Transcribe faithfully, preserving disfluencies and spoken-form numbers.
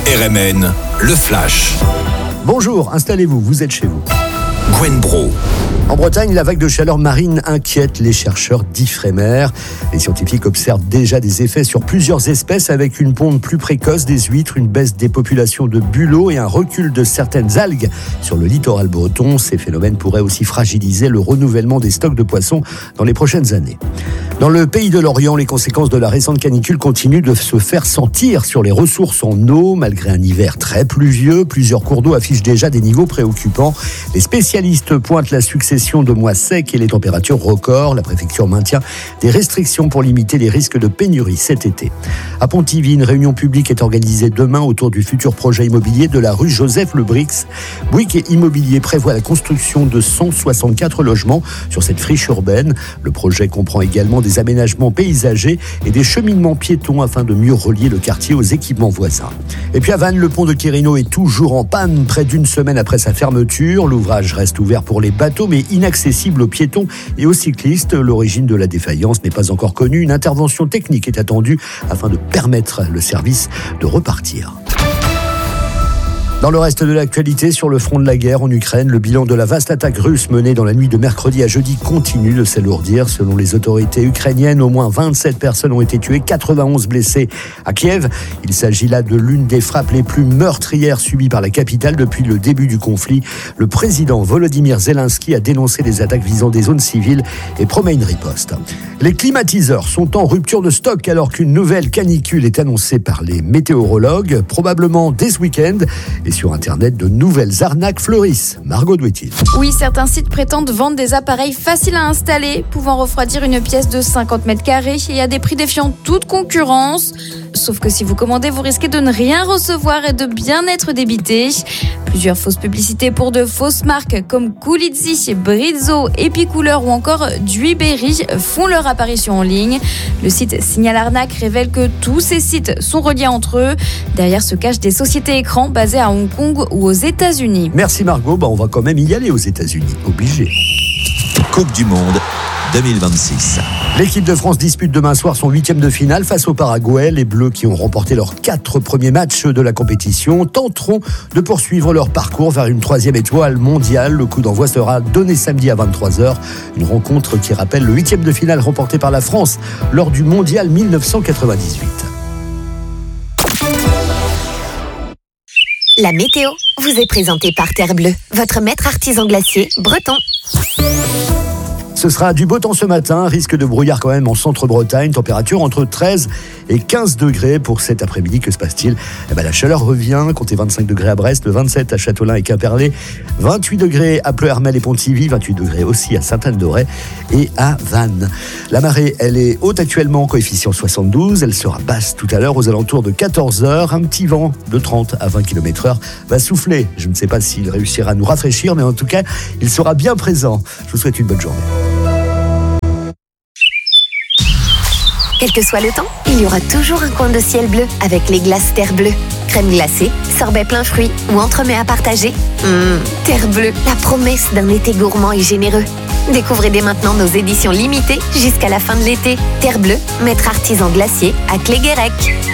R M N, le Flash. Bonjour, installez-vous, vous êtes chez vous. Gwen Bro. En Bretagne, la vague de chaleur marine inquiète les chercheurs d'Ifremer. Les scientifiques observent déjà des effets sur plusieurs espèces avec une ponte plus précoce des huîtres, une baisse des populations de bulots et un recul de certaines algues sur le littoral breton. Ces phénomènes pourraient aussi fragiliser le renouvellement des stocks de poissons dans les prochaines années. Dans le pays de l'Orient, les conséquences de la récente canicule continuent de se faire sentir sur les ressources en eau. Malgré un hiver très pluvieux, plusieurs cours d'eau affichent déjà des niveaux préoccupants. Les spécialistes pointent la succession de mois secs et les températures records. La préfecture maintient des restrictions pour limiter les risques de pénurie cet été. À Pontivy, une réunion publique est organisée demain autour du futur projet immobilier de la rue Joseph-Le Brix. Bouygues Immobilier prévoit la construction de cent soixante-quatre logements sur cette friche urbaine. Le projet comprend également des aménagements paysagers et des cheminements piétons afin de mieux relier le quartier aux équipements voisins. Et puis à Vannes, le pont de Quérino est toujours en panne près d'une semaine après sa fermeture. L'ouvrage reste ouvert pour les bateaux mais inaccessible aux piétons et aux cyclistes. L'origine de la défaillance n'est pas encore connue. Une intervention technique est attendue afin de permettre le service de repartir. Dans le reste de l'actualité, sur le front de la guerre en Ukraine, le bilan de la vaste attaque russe menée dans la nuit de mercredi à jeudi continue de s'alourdir. Selon les autorités ukrainiennes, au moins vingt-sept personnes ont été tuées, quatre-vingt-onze blessées à Kiev. Il s'agit là de l'une des frappes les plus meurtrières subies par la capitale depuis le début du conflit. Le président Volodymyr Zelensky a dénoncé des attaques visant des zones civiles et promet une riposte. Les climatiseurs sont en rupture de stock alors qu'une nouvelle canicule est annoncée par les météorologues, probablement dès ce week-end. Et sur Internet, de nouvelles arnaques fleurissent. Margot Douetil. Oui, certains sites prétendent vendre des appareils faciles à installer, pouvant refroidir une pièce de cinquante mètres carrés et à des prix défiant toute concurrence. Sauf que si vous commandez, vous risquez de ne rien recevoir et de bien être débité. Plusieurs fausses publicités pour de fausses marques comme Coolizzi, Brizzo, Epicouleur ou encore Duiberry font leur apparition en ligne. Le site Signal Arnaque révèle que tous ces sites sont reliés entre eux. Derrière se cachent des sociétés écrans basées à Hong Kong ou aux États-Unis. Merci Margot, bah on va quand même y aller aux États-Unis, obligé. Coupe du Monde deux mille vingt-six. L'équipe de France dispute demain soir son huitième de finale face au Paraguay. Les Bleus, qui ont remporté leurs quatre premiers matchs de la compétition, tenteront de poursuivre leur parcours vers une troisième étoile mondiale. Le coup d'envoi sera donné samedi à vingt-trois heures. Une rencontre qui rappelle le huitième de finale remporté par la France lors du mondial dix-neuf cent quatre-vingt-dix-huit. La météo vous est présentée par Terre Bleue, votre maître artisan glacier breton. Ce sera du beau temps ce matin, risque de brouillard quand même en centre-Bretagne, température entre treize et quinze degrés pour cet après-midi. Que se passe-t-il ? Eh ben, la chaleur revient, comptez vingt-cinq degrés à Brest, vingt-sept à Châteaulin et Quimperlé, vingt-huit degrés à Pleuhermel et Pontivy, vingt-huit degrés aussi à Sainte-Anne-d'Auray et à Vannes. La marée, elle est haute actuellement, coefficient soixante-douze, elle sera basse tout à l'heure aux alentours de quatorze heures. Un petit vent de trente à vingt kilomètres heure va souffler. Je ne sais pas s'il réussira à nous rafraîchir, mais en tout cas, il sera bien présent. Je vous souhaite une bonne journée. Quel que soit le temps, il y aura toujours un coin de ciel bleu avec les glaces Terre Bleue. Crème glacée, sorbet plein fruits ou entremets à partager. Mmh, Terre Bleue, la promesse d'un été gourmand et généreux. Découvrez dès maintenant nos éditions limitées jusqu'à la fin de l'été. Terre Bleue, maître artisan glacier à Cléguérec.